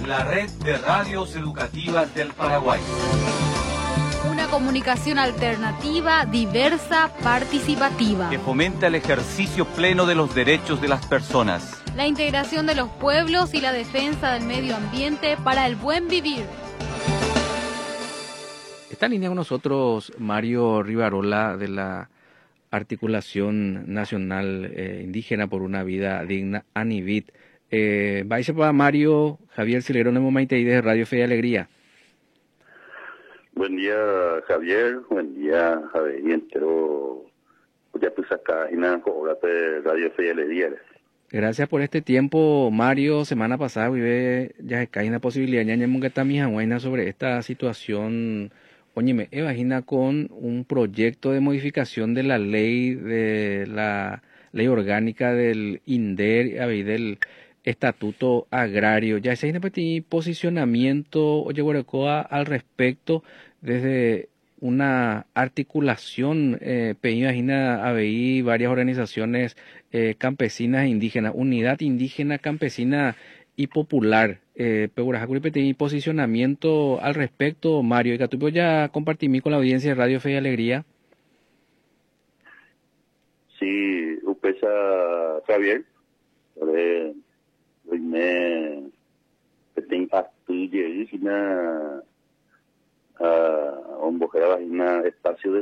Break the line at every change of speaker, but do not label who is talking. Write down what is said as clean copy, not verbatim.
la red de radios educativas del Paraguay.
Una comunicación alternativa, diversa, participativa.
Que fomenta el ejercicio pleno de los derechos de las personas.
La integración de los pueblos y la defensa del medio ambiente para el buen vivir.
Está en línea con nosotros Mario Rivarola de la Articulación Nacional Indígena por una Vida Digna, ANIVID. Vais para Mario, Javier Silero, Nemo Maite de Radio Fe y Alegría.
Buen día, Javier. Buen día, Javier. Y entero, ya pues acá, y nada, de Radio Fe y Alegría.
Gracias por este tiempo, Mario. Semana pasada, ya cae una posibilidad, ya que está mi jahuaina sobre esta situación. Oye, me imagina con un proyecto de modificación de la ley orgánica del INDER y del Estatuto Agrario. Ya se hay posicionamiento, oye, Guarecoa, al respecto desde una articulación, imagina ABI, varias organizaciones campesinas e indígenas, Unidad Indígena Campesina y Popular. Posicionamiento al respecto, Mario. Y que tú ya compartir con la audiencia de Radio Fe y Alegría.
Sí, upesa Javier. Hoy me tengo un espacio de